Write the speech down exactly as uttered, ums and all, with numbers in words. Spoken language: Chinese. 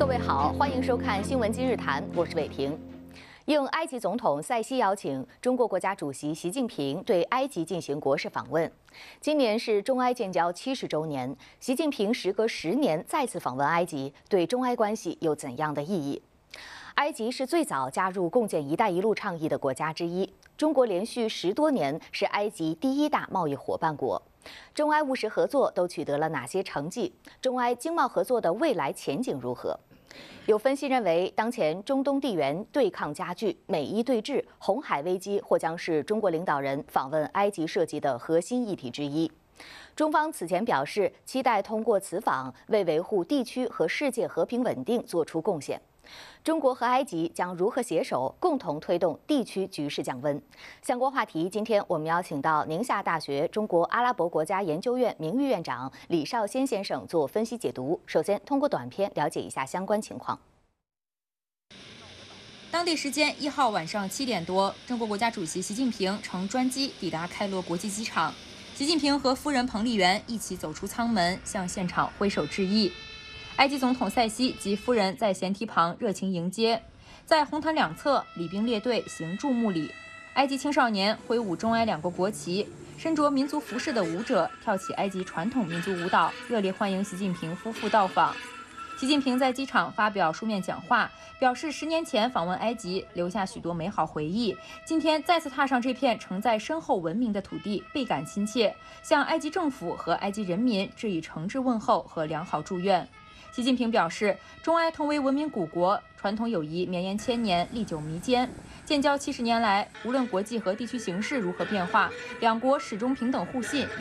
各位好，欢迎收看《新闻今日谈》，我是伟平。应埃及总统塞西邀请，中国国家主席习近平对埃及进行国事访问。今年是中埃建交七十周年，习近平时隔十年再次访问埃及，对中埃关系有怎样的意义？埃及是最早加入共建“一带一路”倡议的国家之一，中国连续十多年是埃及第一大贸易伙伴国。中埃务实合作都取得了哪些成绩？中埃经贸合作的未来前景如何？有分析认为，当前中东地缘对抗加剧，美伊对峙、红海危机或将是中国领导人访问埃及涉及的核心议题之一。中方此前表示，期待通过此访为维护地区和世界和平稳定做出贡献。中国和埃及将如何携手，共同推动地区局势降温？相关话题，今天我们邀请到宁夏大学中国阿拉伯国家研究院名誉院长李少先先生做分析解读。首先，通过短片了解一下相关情况。 当地时间一号晚上七点多，中国国家主席习近平乘专机抵达开罗国际机场。习近平和夫人彭丽媛一起走出舱门，向现场挥手致意。埃及总统塞西及夫人在舷梯旁热情迎接，在红毯两侧，礼兵列队行注目礼。埃及青少年挥舞中埃两国国旗，身着民族服饰的舞者跳起埃及传统民族舞蹈，热烈欢迎习近平夫妇到访。习近平在机场发表书面讲话，表示十年前访问埃及留下许多美好回忆，今天再次踏上这片承载深厚文明的土地，倍感亲切，向埃及政府和埃及人民致以诚挚问候和良好祝愿。习近平表示，中埃同为文明古国，传统友谊绵延千年，历久弥坚。建交七十年来，无论国际和地区形势如何变化，两国始终平等互信。